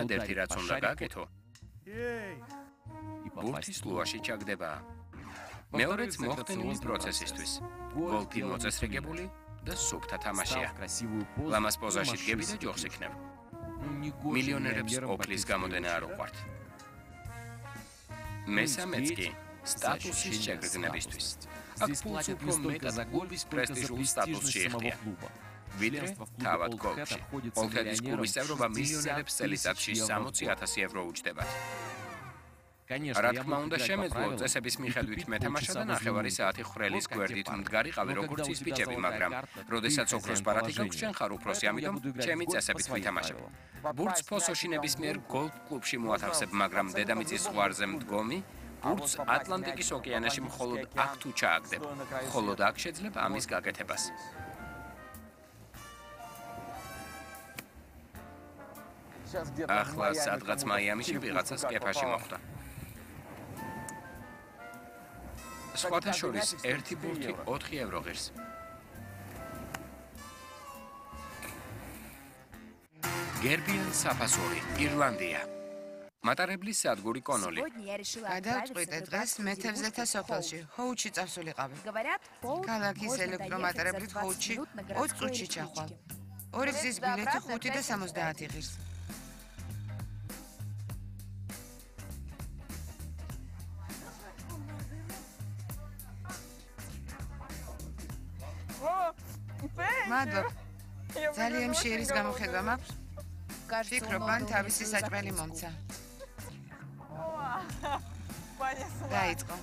ერთადერთი რაც უნდა გააკეთო, ბურთის ლუაში ჩაგდება. მეორეც მოხდენილი პროცესისთვის. გოლფი მოწესრიგებული და სუფთა თამაშია. ლამას პოზაში დგები და ჯოხს იქნებ. მილიონერებს ოფლის გამოდენა არ უყვართ. მესამეც კი სტატუსის შეგრძნებისთვის. აქ ფულს უფრო მეტად გოლფის პრესტიჟულ სტატუსში იხდიან. ვიდრე თავად გოლფში. ოლთედის კლუბის წევრობა მილიონერებს წელიწადში 60,000 ევრო უჯდებათ. რა თქმა უნდა, შემეძლო წესების მიხედვით მეთამაშა და ნახევარი საათი ხვრელის გვერდით მდგარიყავი როგორც ის ბიჭები, მაგრამ როდესაც ოქროს ბარათი გაქვს, შენ ხარ უფროსი, ამიტომ ჩემი წესებით ვითამაშებ. ბურთს ფოსოში ნებისმიერ გოლფ კლუბში მოათავსებ, მაგრამ დედამიწის ზღვარზე მდგომი ბურთს ატლანტიკის ოკეანეში მხოლოდ აქ თუ ჩააგდებ. მხოლოდ აქ შეძლებ ამის გაკეთებას. ახლა სადღაც მაიამიში ვიღაცას კეფაში მოხვდა. სხვათა შორის ერთი ბურთი 4 ევრო ღირს. გერბიან საფასური, ირლანდია. მატარებლის სადგური კონოლი. გადავწყვიტე დღეს მეთევზეთა სოფელში, ჰოუჩი წავსულიყავი. ქალაქის ელექტრომატარებლით ჰოუჩი 20 წუთში ჩახვალ. ორი გზის ბილეთი 5 და 70 ღირს. მადლობ. ძალიან შეერის გამოხედვა მაქვს. ვფიქრობ, მან თავისი საჭმელი მომცა. დაიწყო.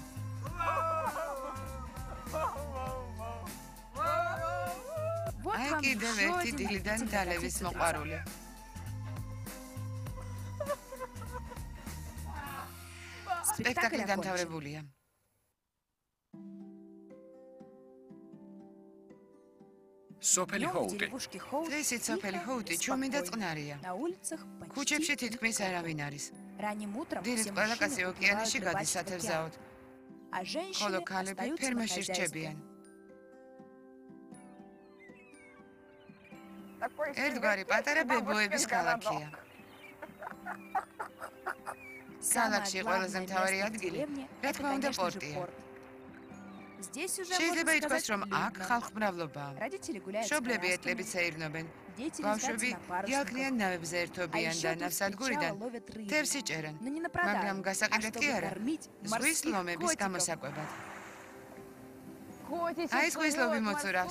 აი კიდევ ერთი დილიდან დალევის მოყვარული. სპექტაკლი დამთავრებულია. სოფელი ჰოუტი. დღისით სოფელი ჰოუტი ჩუმი და წყნარია. ქუჩებში თითქმის არავინ არის. დილით ყველა კაცი ოკეანეში გადის სათევზაოდ. ხოლო ქალები ფერმაში რჩებიან. ერთგვარი პატარა ბებოების ქალაქია. ქალაქში ყველაზე მთავარი ადგილი, რა თქმა უნდა, პორტია. შეიძლება ითქვას, რომ აქ ხალხმრავლობაა. მშობლები ეტლებით საირნობენ. ბავშვები იალკნიან ნავებზე ერთობიან და ნავსადგურიდან თევზს იჭერენ, მაგრამ გასაყიდად კი არა, ზღვის ლომების გამოსაკვებად. აი ზღვის ლომი მოწურავს.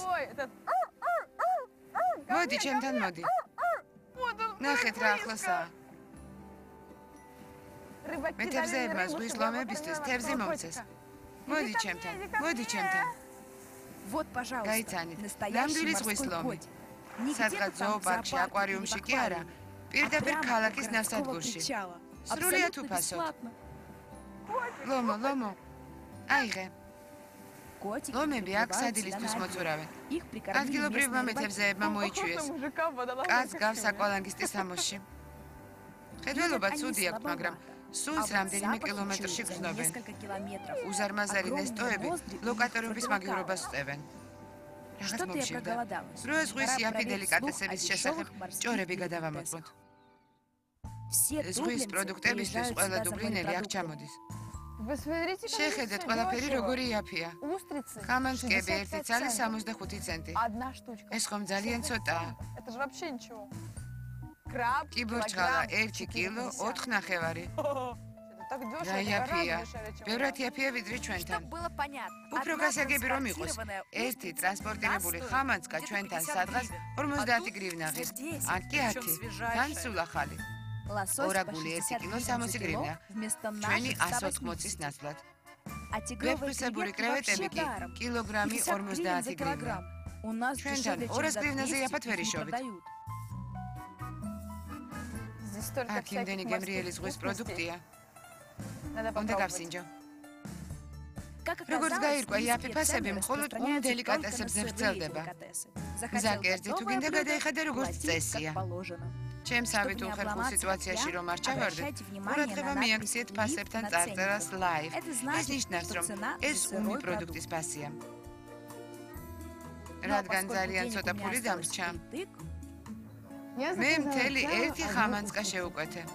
მოდი, ჩემთან მოდი. ნახეთ რა ახლოსაა. მეთევზეებმა ზღვის ლომებისთვის თევზი მომცეს. მოდი ჩემთან, მოდი ჩემთან. გაიცანით, ნამდვილი ზღვის ლომი. სადღაც ზოოპარკში, აკვარიუმში კი არა, პირდაპირ ქალაქის ნავსადგურში. სრულიად უფასოდ. ლომო, ლომო. აიღე. ლომები აქ სადილისთვის მოწურავენ. ადგილობრივმა მეთევზეებმა მოიჩვიეს. კაცს გავს აკვალანგისტის სამოსში. ხედველობა ცუდი აქვთ, მაგრამ სულს რამდენიმე კილომეტრში გრძნობენ. უზარმაზარი ნესტოები ლოკატორების მაგივრობას წევენ. რაღაც მომშივდა. როა ზღვის იაფი დელიკატესების შესახებ ჭორები გადავამოწმოთ. ზღვის პროდუქტებისთვის ყველა დუბლინელი აქ ჩამოდის. შეხედეთ, ყველაფერი როგორი იაფია. ხამანწკები ერთი ცალი 65 ცენტი. ეს ხომ ძალიან ცოტაა. კიბორჩხალა 1 კილო 4 ნახევარი. რა იაფია. ბევრად იაფია ვიდრე ჩვენთან. უფრო გასაგები რომ იყოს, ერთი ტრანსპორტირებული ხამანწკა ჩვენთან სადღაც 50 გრივნა ღირს. ან კი 10. თან სულ ახალი. ორაგული 1 კილო 60 გრივნა. ჩვენი 180-ის ნაცვლად. ვეფხვისებური კრევეტები კი კილოგრამი 50 გრივნა. ჩვენთან 200 გრივნაზე იაფად ვერ იშოვით. აქ იმდენი გემრიელი ზღვის პროდუქტია. უნდა გავსინჯო. როგორც გაირკვა, იაფი ფასები მხოლოდ დელიკატესებზე ვრცელდება. მზაკერძი თუ გინდა გადაიხადე როგორც წესია. ჩემს ავით უხერხულ სიტუაციაში რომ არ ჩავარდეთ, ყურადღება მიაქციეთ ფასებთან წარწერას live. ეს ნიშნავს, რომ ეს პროდუქტის ფასია. რადგან ძალიან ცოტა ფული დამრჩა, მე მთელი ერთი ხამანწკა შევუკვეთე.